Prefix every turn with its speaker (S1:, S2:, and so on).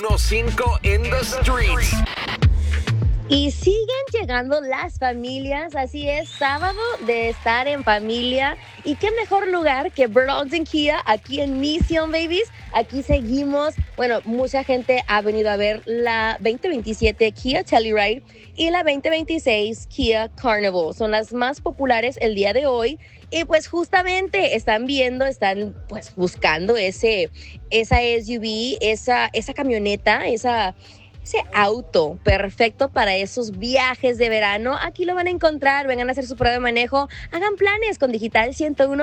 S1: 1015 in the streets.
S2: Y siguen llegando las familias, así es, sábado de estar en familia. Y qué mejor lugar que Burlington Kia, aquí en Mission, babies. Aquí seguimos, bueno, mucha gente ha venido a ver la 2027 Kia Telluride y la 2026 Kia Carnival. Son las más populares el día de hoy. Y pues justamente están pues buscando esa SUV, esa camioneta, ese auto perfecto para esos viajes de verano. Aquí lo van a encontrar, vengan a hacer su prueba de manejo, hagan planes con Digital 101.